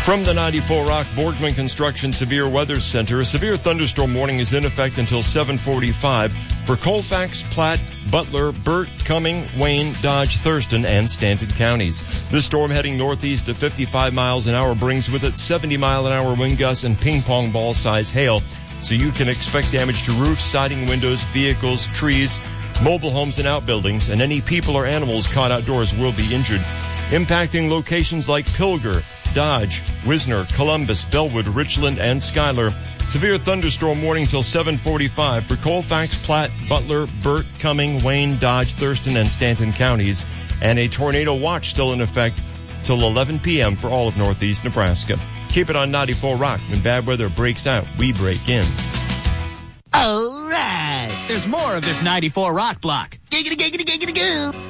From the 94 Rock Borgman Construction Severe Weather Center, a severe thunderstorm warning is in effect until 7:45 for Colfax, Platte, Butler, Burt, Cumming, Wayne, Dodge, Thurston, and Stanton counties. This storm heading northeast at 55 miles an hour brings with it 70-mile-an-hour wind gusts and ping-pong ball-size hail, so you can expect damage to roofs, siding, windows, vehicles, trees, mobile homes, and outbuildings, and any people or animals caught outdoors will be injured. Impacting locations like Pilger, Dodge, Wisner, Columbus, Bellwood, Richland, and Schuyler. Severe thunderstorm warning till 7:45 for Colfax, Platte, Butler, Burt, Cumming, Wayne, Dodge, Thurston, and Stanton counties. And a tornado watch still in effect till 11 p.m. for all of northeast Nebraska. Keep it on 94 Rock. When bad weather breaks out, we break in. All right. There's more of this 94 Rock block. Giggity, giggity, giggity, goo.